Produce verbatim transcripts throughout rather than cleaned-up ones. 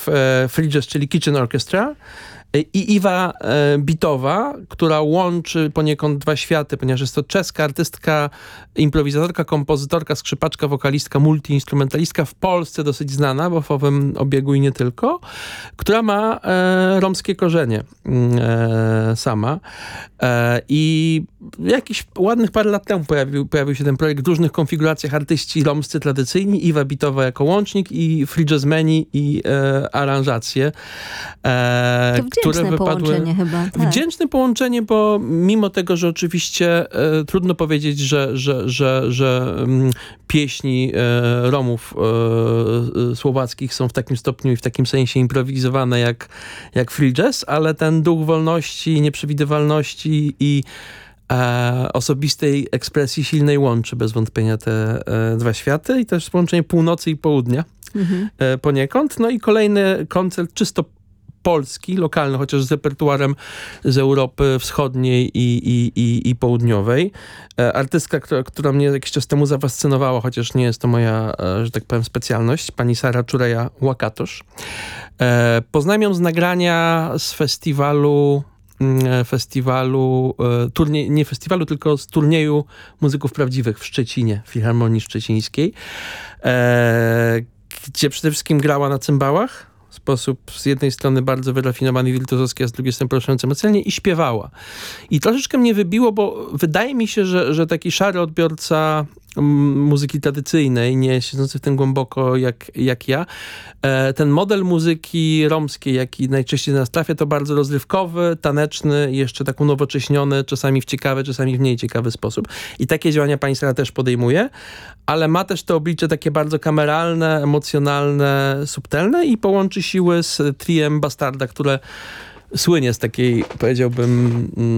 e, Free Jazz, czyli Kitchen Orchestra, i Iwa e, Bitowa, która łączy poniekąd dwa światy, ponieważ jest to czeska artystka, improwizatorka, kompozytorka, skrzypaczka, wokalistka, multiinstrumentalistka, w Polsce dosyć znana, bo w owym obiegu i nie tylko, która ma e, romskie korzenie e, sama. E, I jakiś ładnych parę lat temu pojawił, pojawił się ten projekt w różnych konfiguracjach, artyści romscy tradycyjni, Iwa Bitowa jako łącznik i free jazzmeni i e, aranżacje. E, to wdzięczne połączenie chyba. Tak. Wdzięczne połączenie, bo mimo tego, że oczywiście e, trudno powiedzieć, że, że, że, że m, pieśni e, Romów e, słowackich są w takim stopniu i w takim sensie improwizowane jak, jak free jazz, ale ten duch wolności, nieprzewidywalności i e, osobistej ekspresji silnej łączy bez wątpienia te e, dwa światy i też połączenie północy i południa mhm. e, poniekąd. No i kolejny koncert czysto polski, lokalny, chociaż z repertuarem z Europy Wschodniej i, i, i, i Południowej. E, artystka, która, która mnie jakiś czas temu zafascynowała, chociaż nie jest to moja, e, że tak powiem, specjalność, pani Sara Czureja-Łakatosz. E, poznałem ją z nagrania z festiwalu festiwalu, e, turnie, nie festiwalu, tylko z turnieju muzyków prawdziwych w Szczecinie, w Filharmonii Szczecińskiej, e, gdzie przede wszystkim grała na cymbałach, w sposób z jednej strony bardzo wyrafinowany i wirtuozowski, a z drugiej strony poruszający emocjonalnie i śpiewała. I troszeczkę mnie wybiło, bo wydaje mi się, że, że taki szary odbiorca m, muzyki tradycyjnej, nie siedzący w tym głęboko jak, jak ja, e, ten model muzyki romskiej, jaki najczęściej nas trafia, to bardzo rozrywkowy, taneczny, jeszcze tak unowocześniony, czasami w ciekawy, czasami w mniej ciekawy sposób. I takie działania pani Sara też podejmuje, ale ma też to oblicze takie bardzo kameralne, emocjonalne, subtelne i połączy siły z triem Bastarda, które słynie z takiej, powiedziałbym,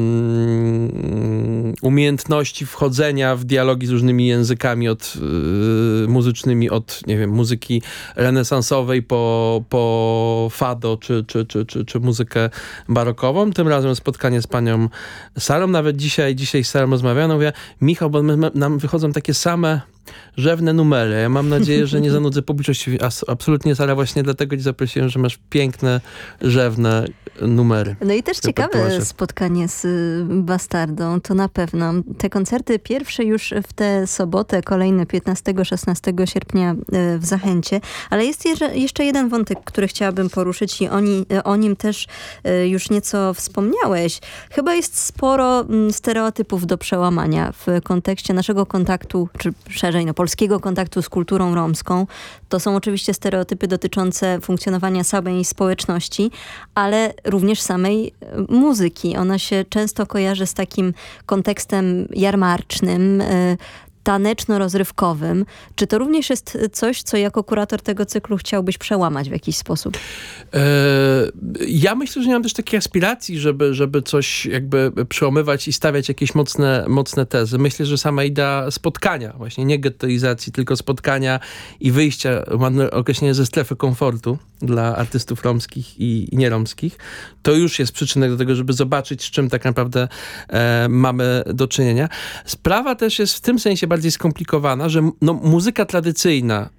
um, umiejętności wchodzenia w dialogi z różnymi językami od, y, muzycznymi, od, nie wiem, muzyki renesansowej po, po fado, czy, czy, czy, czy, czy muzykę barokową. Tym razem spotkanie z panią Sarą. Nawet dzisiaj, dzisiaj z Sarą rozmawiano. Mówię, Michał, bo my, my, nam wychodzą takie same rzewne numery. Ja mam nadzieję, że nie zanudzę publiczności. Absolutnie, Sara, właśnie dlatego cię zaprosiłem, że masz piękne, rzewne numery. No i też ciekawe spotkanie z Bastardą, to na pewno. Te koncerty pierwsze już w tę sobotę, kolejne piętnastego szesnastego sierpnia w Zachęcie, ale jest jeszcze jeden wątek, który chciałabym poruszyć i oni, o nim też już nieco wspomniałeś. Chyba jest sporo stereotypów do przełamania w kontekście naszego kontaktu, czy szerzej no, polskiego kontaktu z kulturą romską. To są oczywiście stereotypy dotyczące funkcjonowania samej społeczności, ale również samej muzyki. Ona się często kojarzy z takim kontekstem jarmarcznym, taneczno-rozrywkowym. Czy to również jest coś, co jako kurator tego cyklu chciałbyś przełamać w jakiś sposób? E, ja myślę, że nie mam też takiej aspiracji, żeby, żeby coś jakby przełamywać i stawiać jakieś mocne, mocne tezy. Myślę, że sama idea spotkania, właśnie nie gettoizacji, tylko spotkania i wyjścia, mam określenie, ze strefy komfortu dla artystów romskich i, i nieromskich, to już jest przyczynek do tego, żeby zobaczyć, z czym tak naprawdę e, mamy do czynienia. Sprawa też jest w tym sensie bardziej skomplikowana, że no, muzyka tradycyjna,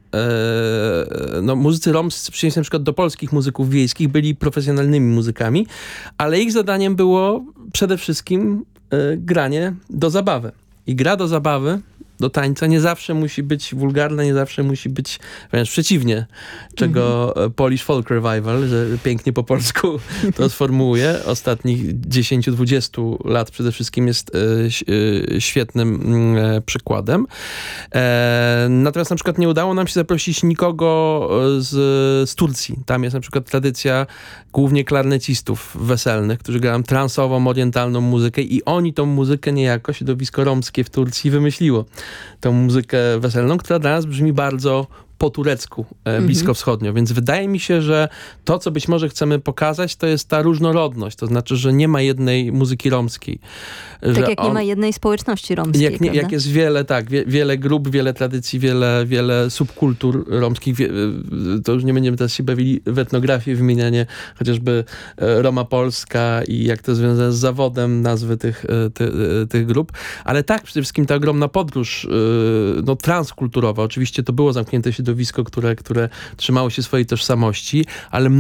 e, no, muzycy romscy, w przeciwieństwie na przykład do polskich muzyków wiejskich, byli profesjonalnymi muzykami, ale ich zadaniem było przede wszystkim e, granie do zabawy. I gra do zabawy, do tańca nie zawsze musi być wulgarna, nie zawsze musi być wręcz przeciwnie, czego mm-hmm. Polish Folk Revival, że pięknie po polsku to sformułuje, ostatnich dziesięć dwadzieścia lat przede wszystkim jest e, e, świetnym e, przykładem. E, natomiast na przykład nie udało nam się zaprosić nikogo z, z Turcji. Tam jest na przykład tradycja głównie klarnecistów weselnych, którzy grają transową, orientalną muzykę i oni tą muzykę niejako, środowisko romskie w Turcji wymyśliło. Tą muzykę weselną, która dla nas brzmi bardzo po turecku, e, bliskowschodnio. Więc wydaje mi się, że to, co być może chcemy pokazać, to jest ta różnorodność. To znaczy, że nie ma jednej muzyki romskiej. Tak że jak on, nie ma jednej społeczności romskiej, jak, nie, jak jest wiele, tak, wie, wiele grup, wiele tradycji, wiele, wiele subkultur romskich. Wie, to już nie będziemy teraz się bawili w etnografię, wymienianie chociażby Roma Polska i jak to związane z zawodem nazwy tych, ty, tych grup. Ale tak, przede wszystkim ta ogromna podróż no, transkulturowa. Oczywiście to było zamknięte środowisko, które, które trzymało się swojej tożsamości, ale